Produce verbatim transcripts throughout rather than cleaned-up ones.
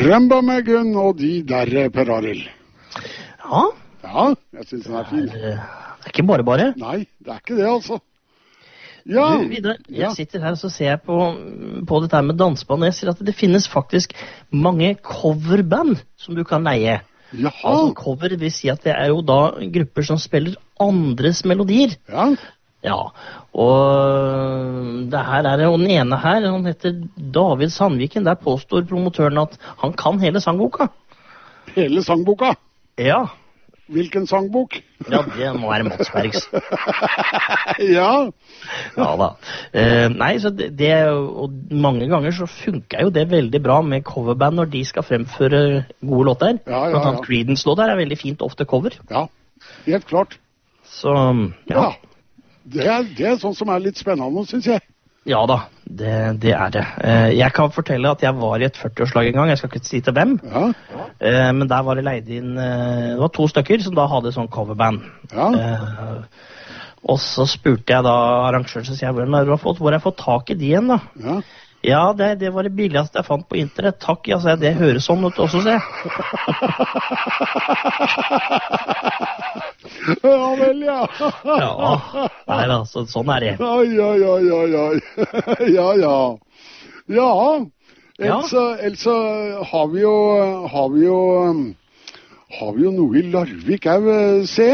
Rumba med Gunn og de der, Per Arild. Ja. Ja, jeg synes den er fin. Det er, det er ikke bare bare. Nei, det er ikke det altså. Ja. Du, Vidar, jeg sitter her og så ser jeg på, på dette her med danseband, og jeg ser at det finnes faktisk mange coverband som du kan leie. Jaha. Altså cover vil si at det er jo da grupper som spiller andres melodier. Ja. Ja, og det her er jo den ene her, han heter David Sandviken, der påstår promotøren at han kan hele sangboka. Hele sangboka? Ja. Hvilken sangbok? Ja, det må være Mats Bergs. Ja. Ja da. Eh, nei, så det, det, og mange ganger så funker jo det veldig bra med coverband når de skal fremføre gode låter. Ja, ja, ja. Creedence-låter er veldig fint ofte cover. Ja, helt klart. Så, ja. Ja. Det er, det er sånn som er litt spennende, synes jeg. Ja da, det, det er det. Eh, jeg kan fortelle at jeg var i et førti-årslag en gang, jeg skal ikke si til hvem. Ja. Eh, men der var det leid inn, eh, det var to stykker som da hadde sånn coverband. Ja. Eh, og så spurte jeg da arrangøren, så sier jeg, hvor har jeg fått, hvor har jeg fått tak i de igjen da? Ja. Ja, det, det var det billigste jeg fant på internett. Takk, ja, så jeg, det høres sånn ut også, se. Ja vel, ja. Ja, nei da, så, sånn er det. Oi, oi, oi, oi, oi. Ja, ja. Ja, ellers, Ja. ellers har vi jo, har vi jo, har vi jo noe i Larvik her, se.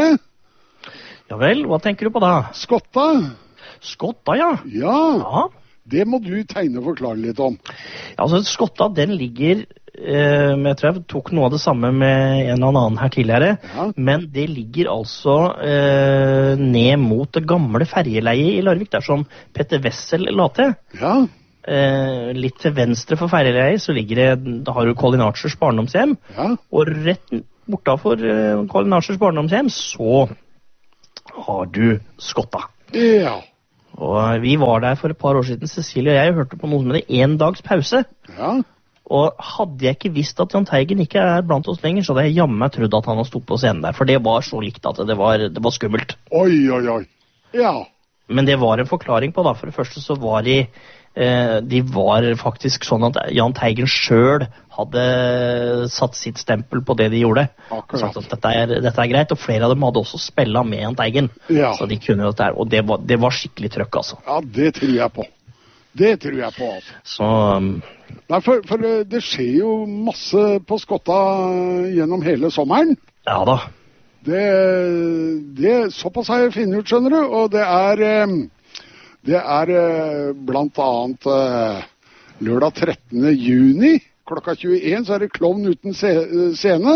Ja vel, hva tenker du på da? Skotta. Skotta, ja. Ja, Ja. det må du tegne og forklare litt om. Altså, Skotta, den ligger, eh, jeg tror jeg tok noe av det samme med en eller annen her tidligere, Ja. men det ligger altså eh, ned mot det gamle ferjeleiet i Larvik, der som Petter Wessel la til. Ja, Eh, litt til venstre for ferjeleiet så ligger det, da har du Colin Archers barndomshjem, ja, og rett bortafor eh, Colin Archers barndomshjem så har du Skotta. ja, Og vi var der for et par år siden, Cecilie og jeg hørte på noe som heter en dags pause. ja. Og hadde jeg ikke visst at Jahn Teigen ikke er blant oss lenger, så hadde jeg jammen meg trodd at han hadde stått på scenen der. For det var så likt at det var, det var skummelt. Oi, oi, oi. Ja, Men det var en forklaring på, da. For det første så var de, eh, de var faktisk sånn at Jahn Teigen selv hadde satt sitt stempel på det de gjorde. Og sagt akkurat. at dette er, dette er greit, og flere av dem hadde også spillet med Jahn Teigen. Ja. Så de kunne jo dette her, og det var, det var skikkelig trøkk, altså. Ja, det tror jeg på. Det tror jeg på, altså. Så um, Nei, for, for eh, det skjer jo masse på Skotta gjennom hele sommeren. ja da. Det, det, såpass har jeg funnet ut, skjønner du, og det er, eh, det er eh, blant annet eh, lørdag trettende juni, klokka tjueen, så er det Klovn uten se- scene,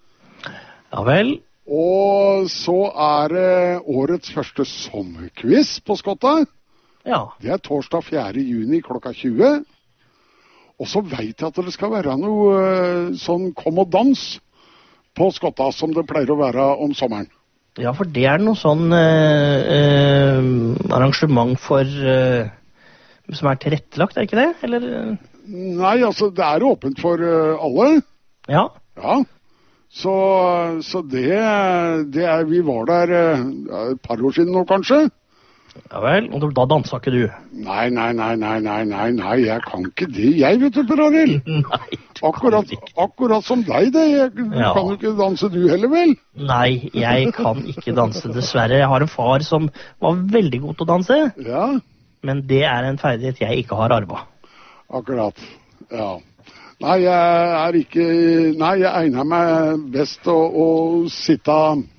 Ja vel. og så er det årets første sommerquiz på Skotta. Ja. Det er torsdag fjerde juni klokka tjue, og så vet jeg at det skal være noe eh, sånn kom og dans på Skotta, som det pleier å være om sommeren. Ja, for det er noe sånn eh, eh, arrangement for eh, som er tilrettelagt, er ikke det? Eller? Nei, altså, det er åpent for uh, alle. Ja. Ja. Så, så det, det er, vi var der uh, et par år siden nå, kanskje. Ja vel, og da dansa ikke du? Nei, nei, nei, nei, nei, nei, nei, jeg kan ikke det, jeg vet du, Per Arild. Nei, du Akkurat, kan ikke. akkurat som deg, det. Jeg, du Ja. kan jo ikke danse du heller, vel? Nei, jeg kan ikke danse, dessverre. Jeg har en far som var veldig god til å danse, Ja, men det er en ferdighet jeg ikke har arvet. akkurat. Ja. Nei, jeg er ikke, nei, jeg egner meg best å, å sitte,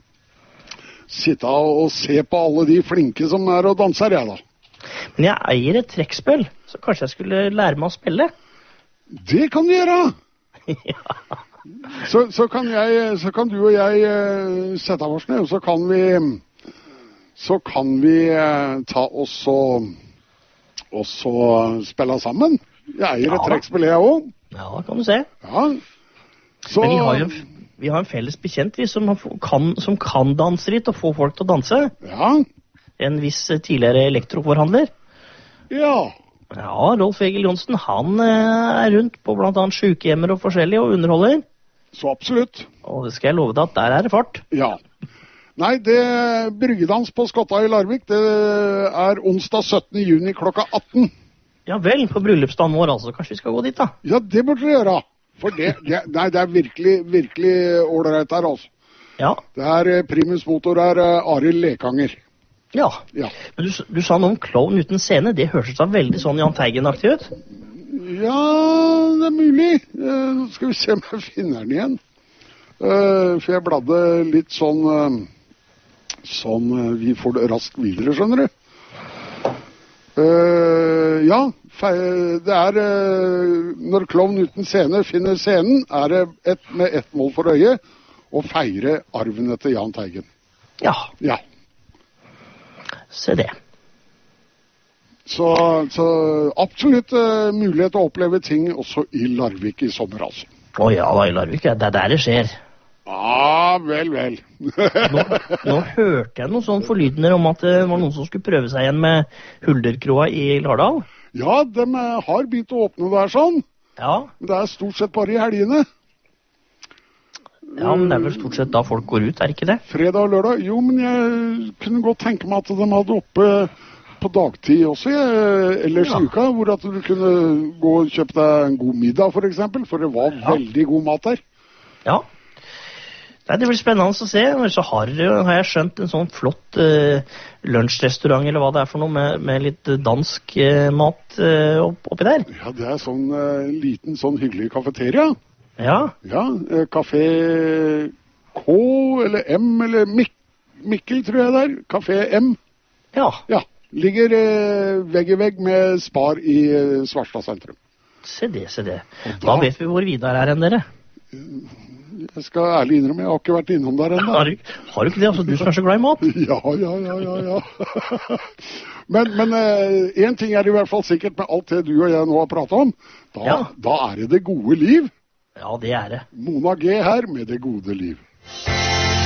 sitte og se på alle de flinke som er og danser, jeg da. Men jeg eier et trekkspill, så kanskje jeg skulle lære meg å spille? Det kan du gjøre! Ja. Så, så, kan jeg, så kan du og jeg eh, sette oss ned, og så kan vi, så kan vi eh, ta oss og, og så spille sammen. Jeg eier Ja et da. trekkspill, jeg også. Ja, da kan du se. Ja. Så, Men vi har jo vi har en felles bekjent vi, som, har- kan, som kan danse litt og få folk til å danse. ja, En viss eh, tidligere elektroforhandler. ja, Ja, Rolf Egil Johnsen, han eh, er rundt på blant annet sykehjemmer og forskjellig og underholder. så absolutt. Og det skal jeg love deg at der er det fart. Ja. Nei, det bryggedans på Skotta i Larvik, det er onsdag syttende juni klokka atten. Ja vel, på bryllupsdagen vår altså. Kanskje vi skal gå dit da? Ja, det burde du gjøre. For det, det, nei, det er virkelig, virkelig ålreit her, altså. Ja. Det er eh, primus motor er eh, Arild Lekanger. Ja. Ja. Men du, du sa noe om klovn uten scene. Det hørtes da veldig sånn Jahn Teigen-aktig ut. Ja, det er mulig. Eh, Nå skal vi se om jeg finner den igjen. Eh, For jeg bladde litt sånn, eh, sånn eh, vi får det raskt videre, skjønner du. Eh, ja, fe- det er eh, når klovn uten scene finner scenen, er det et, med ett mål for øye å feire arven etter Jahn Teigen. Ja, Ja, se det. så, så absolutt eh, mulighet til å oppleve ting også i Larvik i sommer, altså. Å ja, da i Larvik, ja, det er der det skjer. Ja, vel, vel. Nå, nå hørte jeg noen sånne forlydender om at det var noen som skulle prøve seg igjen med Hulderkroa i Lardal. Ja, de eh, har begynt å åpne der sånn. Ja, Men det er stort sett bare i helgene. ja, men det er vel stort sett da folk går ut, er det ikke det? Fredag og lørdag. Jo, men jeg kunne godt tenke meg at de hadde oppe på dagtid også, jeg, ellers Ja. i uka, hvor at du kunne gå og kjøpe deg en god middag, for eksempel, for det var Ja. veldig god mat der. Ja. Nei, det blir spennende å se. Og så har, har jeg skjønt en sånn flott eh, lunsjrestaurant, eller hva det er for noe, med, med litt dansk eh, mat eh, opp, oppi der. Ja, det er sånn eh, liten, sånn hyggelig kafeteria. Ja, Ja, eh, Café K, eller M, eller Mik Mikkel, tror jeg det er. Café M. ja. Ja, ligger eh, vegg i vegg med Spar i eh, Svarstad sentrum. Se det, se det. Og Da da- vet vi hvor Vidar er enn dere. Jeg skal ærlig innrømme, jeg har ikke vært innom der ennå. Har du, har du ikke det? Altså, du som er så glad i mat? Ja, ja, ja, ja, ja. Men, men eh, en ting er i hvert fall sikkert med alt det du og jeg nå har pratet om. Da, Ja. da er det det gode liv. Ja, det er det. Mona G her med det gode liv.